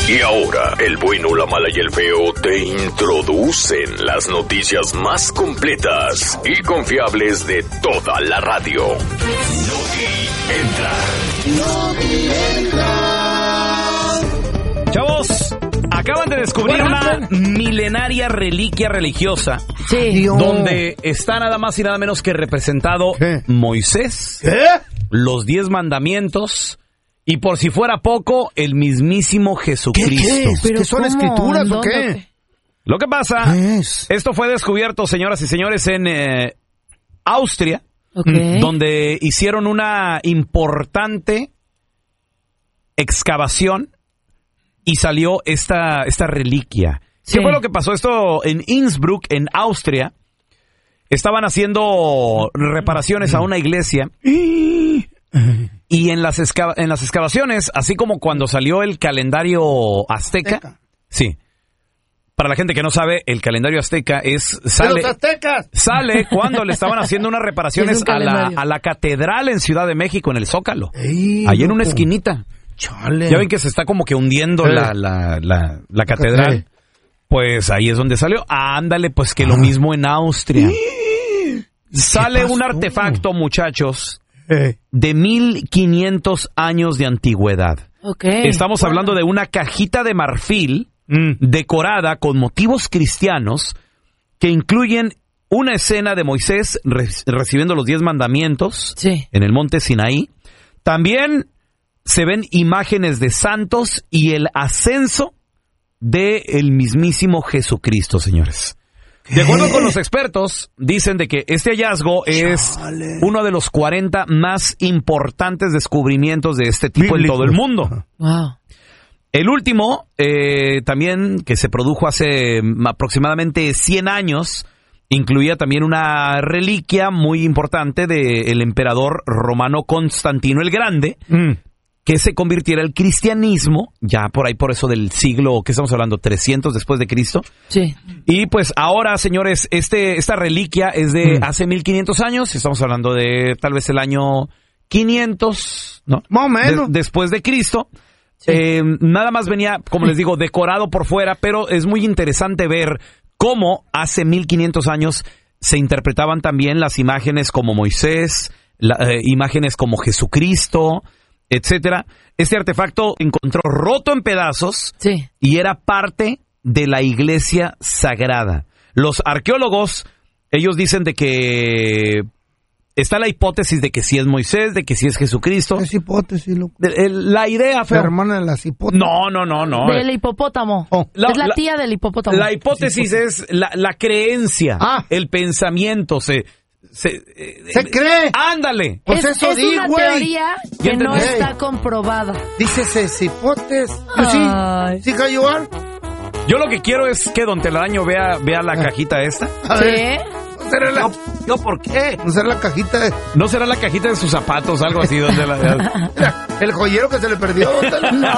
Y ahora, el bueno, la mala y el feo te introducen las noticias más completas y confiables de toda la radio. Chavos, acaban de descubrir una milenaria reliquia religiosa. Sí. Donde está nada más y nada menos que representado Moisés, los 10 mandamientos y, por si fuera poco, el mismísimo Jesucristo. ¿Pero son cómo? escrituras o ¿Dónde? qué? Lo que pasa, esto fue descubierto, señoras y señores, en Austria, donde hicieron una importante excavación y salió esta reliquia. ¿Qué fue lo que pasó? Esto en Innsbruck, en Austria. Estaban haciendo reparaciones a una iglesia y en las excavaciones, así como cuando salió el calendario azteca. Sí. Para la gente que no sabe, el calendario azteca sale cuando le estaban haciendo unas reparaciones a la catedral en Ciudad de México, en el Zócalo. Ahí en una esquinita. Chale. Ya ven que se está como que hundiendo la catedral. Pues ahí es donde salió. Ándale, pues que lo mismo en Austria. Sale un artefacto, muchachos, de 1500 años de antigüedad. Estamos hablando de una cajita de marfil decorada con motivos cristianos que incluyen una escena de Moisés recibiendo los 10 mandamientos en el monte Sinaí. También se ven imágenes de santos y el ascenso del mismísimo Jesucristo, señores. De acuerdo con los expertos, dicen de que este hallazgo es uno de los 40 más importantes descubrimientos de este tipo en todo el mundo. Wow. El último, también que se produjo hace aproximadamente 100 años, incluía también una reliquia muy importante del emperador romano Constantino el Grande, que se convirtiera al cristianismo, ya por eso del siglo, ¿qué estamos hablando? 300 después de Cristo. Sí. Y pues ahora, señores, esta reliquia es de hace 1500 años, estamos hablando de tal vez el año 500, ¿no? Más o menos. Después de Cristo. Sí. Nada más venía, como les digo, decorado por fuera, pero es muy interesante ver cómo hace 1500 años se interpretaban también las imágenes como Moisés, imágenes como Jesucristo, etcétera. Este artefacto encontró roto en pedazos y era parte de la iglesia sagrada. Los arqueólogos, ellos dicen de que está la hipótesis de que sí es Moisés, de que sí es Jesucristo. Es hipótesis, loco. La idea, feo. La hermana de las hipótesis. No. Del hipopótamo. Es la tía del hipopótamo. La hipótesis es la creencia, el pensamiento, se cree. Ándale. Pues es una teoría que no está comprobada. Dícese hipótesis. Sí, Cayuar. Yo lo que quiero es que Don Telaraño vea la cajita esta. A ver. No, ¿por qué? ¿No será la cajita de...? ¿No será la cajita de sus zapatos, algo así? Donde el joyero que se le perdió. No.